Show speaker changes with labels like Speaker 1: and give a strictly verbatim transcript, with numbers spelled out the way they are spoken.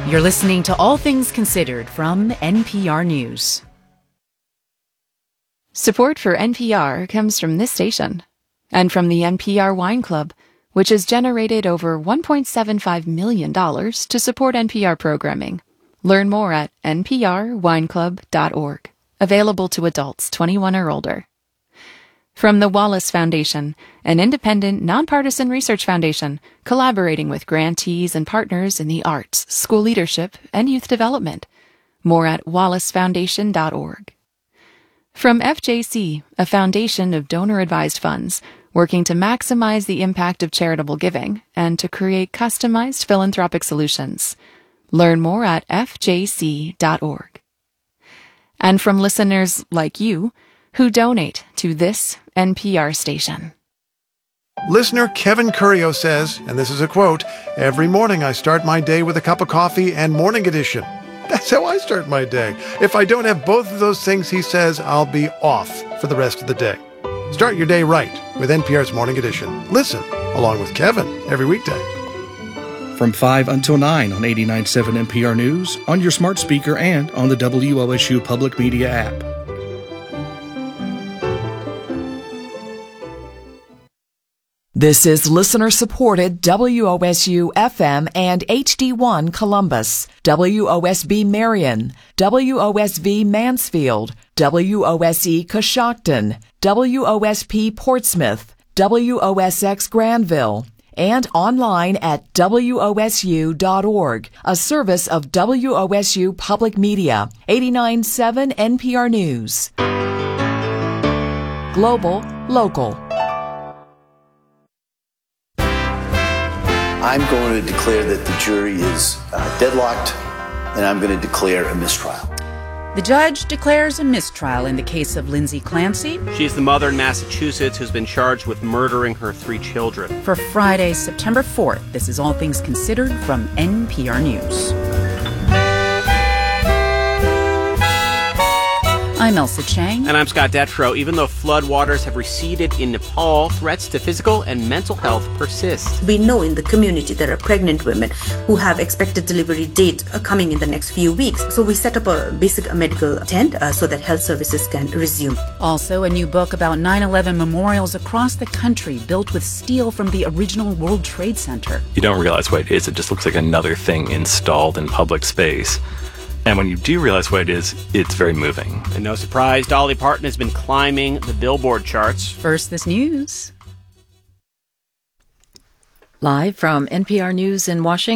Speaker 1: You're listening to All Things Considered from N P R News.
Speaker 2: Support for N P R comes from this station and from the N P R Wine Club, which has generated over one point seven five million dollars to support N P R programming. Learn more at n p r wine club dot org. Available to adults twenty-one or older. From the Wallace Foundation, an independent, nonpartisan research foundation collaborating with grantees and partners in the arts, school leadership, and youth development. More at wallace foundation dot org. From F J C, a foundation of donor-advised funds working to maximize the impact of charitable giving and to create customized philanthropic solutions. Learn more at f j c dot org. And from listeners like you who donate to this N P R station.
Speaker 3: Listener Kevin Curio says, and this is a quote, "Every morning I start my day with a cup of coffee and Morning Edition. That's how I start my day. If I don't have both of those things," he says, "I'll be off for the rest of the day." Start your day right with N P R's Morning Edition. Listen, along with Kevin, every weekday.
Speaker 4: From five until nine on eighty-nine point seven N P R News, on your smart speaker, and on the W O S U Public Media app.
Speaker 5: This is listener-supported W O S U F M and H D one Columbus, W O S B Marion, W O S V Mansfield, W O S E Coshocton, W O S P Portsmouth, W O S X Granville, and online at W O S U dot org, a service of W O S U Public Media, eighty-nine point seven N P R News. Global, local.
Speaker 6: I'm going to declare that the jury is uh, deadlocked, and I'm going to declare a mistrial.
Speaker 1: The judge declares a mistrial in the case of Lindsay Clancy.
Speaker 7: She's the mother in Massachusetts who's been charged with murdering her three children.
Speaker 1: For Friday, September fourth, this is All Things Considered from N P R News. I'm Elsa Chang.
Speaker 7: And I'm Scott Detrow. Even though floodwaters have receded in Nepal, threats to physical and mental health persist.
Speaker 8: We know in the community there are pregnant women who have expected delivery date coming in the next few weeks. So we set up a basic medical tent uh, so that health services can resume.
Speaker 1: Also, a new book about nine eleven memorials across the country built with steel from the original World Trade Center.
Speaker 9: You don't realize what it is. It just looks like another thing installed in public space. And when you do realize what it is, it's very moving.
Speaker 7: And no surprise, Dolly Parton has been climbing the Billboard charts.
Speaker 1: First, this news.
Speaker 10: Live from N P R News in Washington.